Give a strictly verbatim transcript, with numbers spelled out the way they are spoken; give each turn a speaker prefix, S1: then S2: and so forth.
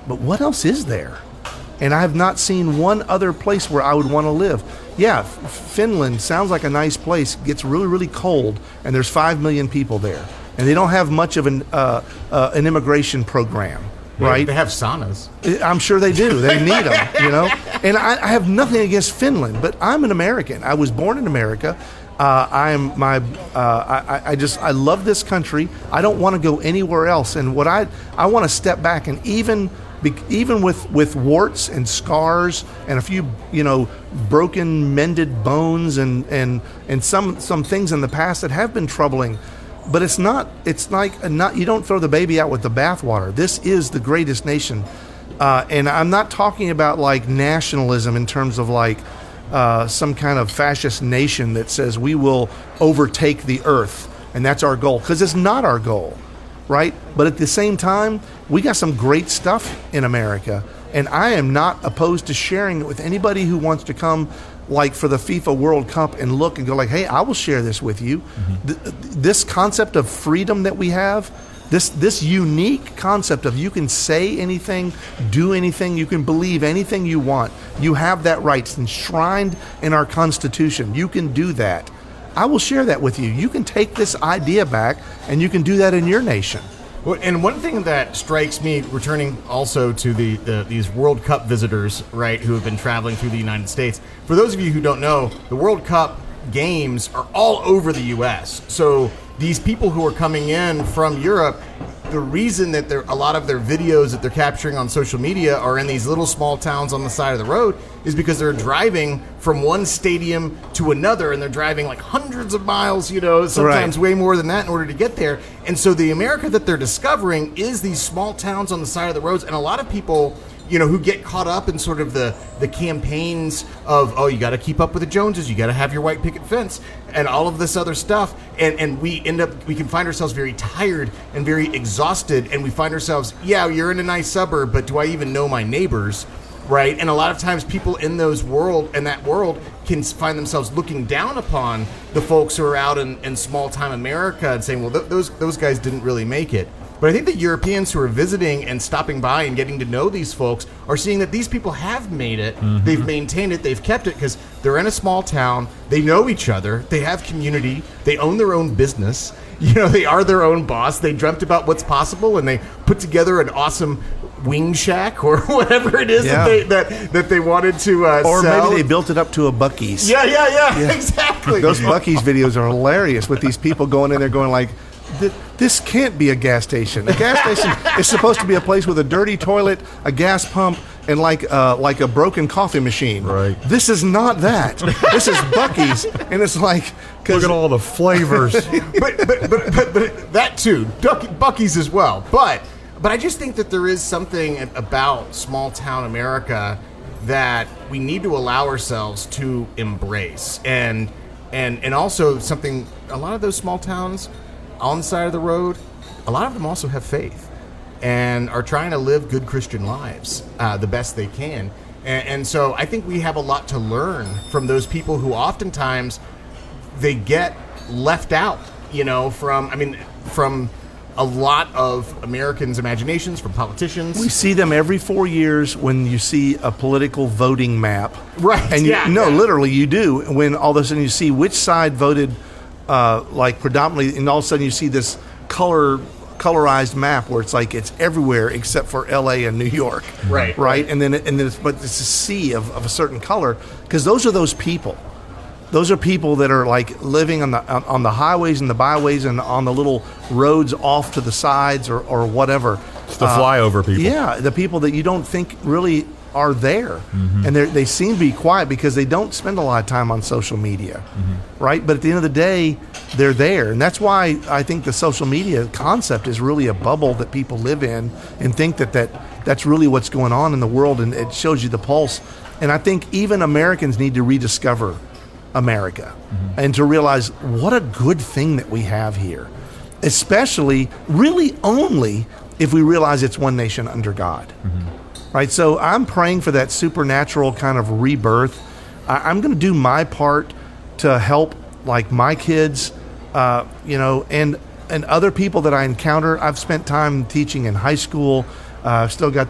S1: but what else is there? And I have not seen one other place where I would want to live. Yeah, F- Finland sounds like a nice place. It gets really, really cold, and there's five million people there. And they don't have much of an uh, uh, an immigration program, right?
S2: They have saunas.
S1: I'm sure they do. They need them, you know? And I, I have nothing against Finland, but I'm an American. I was born in America. Uh, I am my. Uh, I, I just I love this country. I don't want to go anywhere else. And what I I want to step back and even be, even with, with warts and scars and a few you know broken mended bones and and and some some things in the past that have been troubling. But it's not. It's like a not. You don't throw the baby out with the bathwater. This is the greatest nation, uh, and I'm not talking about like nationalism in terms of like. Uh, some kind of fascist nation that says we will overtake the earth and that's our goal, because it's not our goal, right? But at the same time, we got some great stuff in America, and I am not opposed to sharing it with anybody who wants to come like for the FIFA World Cup and look and go like, hey, I will share this with you. Mm-hmm. Th- this concept of freedom that we have, This this unique concept of you can say anything, do anything, you can believe anything you want. You have that right. It's enshrined in our Constitution. You can do that. I will share that with you. You can take this idea back, and you can do that in your nation.
S2: Well, and one thing that strikes me, returning also to the, the these World Cup visitors, right, who have been traveling through the United States. For those of you who don't know, the World Cup games are all over the U S. So these people who are coming in from Europe, the reason that they're, a lot of their videos that they're capturing on social media are in these little small towns on the side of the road is because they're driving from one stadium to another, and they're driving like hundreds of miles, you know, sometimes
S1: right.
S2: way more than that in order to get there. And so the America that they're discovering is these small towns on the side of the roads, and a lot of people, you know, who get caught up in sort of the, the campaigns of, oh, you got to keep up with the Joneses, you got to have your white picket fence, and all of this other stuff. And, and we end up, we can find ourselves very tired and very exhausted, and we find ourselves, yeah, you're in a nice suburb, but do I even know my neighbors, right? And a lot of times people in those world, in that world, can find themselves looking down upon the folks who are out in, in small-time America and saying, well, th- those those guys didn't really make it. But I think the Europeans who are visiting and stopping by and getting to know these folks are seeing that these people have made it. Mm-hmm. They've maintained it. They've kept it because they're in a small town. They know each other. They have community. They own their own business. You know, they are their own boss. They dreamt about what's possible, and they put together an awesome wing shack or whatever it is
S1: yeah.
S2: that they that, that they wanted to uh,
S1: or
S2: sell.
S1: Maybe they built it up to a Buc-ee's.
S2: Yeah, yeah, yeah,
S1: yeah.
S2: exactly.
S1: Those Buc-ee's videos are hilarious with these people going in there going like, this can't be a gas station. A gas station is supposed to be a place with a dirty toilet, a gas pump, and like uh, like a broken coffee machine.
S3: Right.
S1: This is not that. This is Buc-ee's, and it's like,
S3: look at all the flavors.
S2: but, but, but but but that too, Buc-ee's as well. But but I just think that there is something about small town America that we need to allow ourselves to embrace, and and and also something. A lot of those small towns on the side of the road, a lot of them also have faith and are trying to live good Christian lives uh, the best they can. And, and so I think we have a lot to learn from those people who oftentimes they get left out, you know, from, I mean, from a lot of Americans' imaginations, from politicians.
S1: We see them every four years when you see a political voting map.
S2: Right,
S1: and you,
S2: yeah.
S1: No,
S2: yeah.
S1: literally you do, when all of a sudden you see which side voted Uh, like predominantly, and all of a sudden you see this color colorized map where it's like it's everywhere except for L A and New York,
S2: right?
S1: Right, and then and then it's, but it's a sea of, of a certain color, because those are those people. Those are people that are like living on the on, on the highways and the byways and on the little roads off to the sides or or whatever.
S3: It's the flyover uh, people.
S1: Yeah, the people that you don't think really are there, mm-hmm. and they seem to be quiet because they don't spend a lot of time on social media, mm-hmm. right? But at the end of the day, they're there, and that's why I think the social media concept is really a bubble that people live in and think that, that that's really what's going on in the world, and it shows you the pulse. And I think even Americans need to rediscover America, mm-hmm. and to realize what a good thing that we have here, especially really only if we realize it's one nation under God. Mm-hmm. Right, so I'm praying for that supernatural kind of rebirth. I, I'm going to do my part to help, like my kids, uh, you know, and and other people that I encounter. I've spent time teaching in high school. Uh, I've still got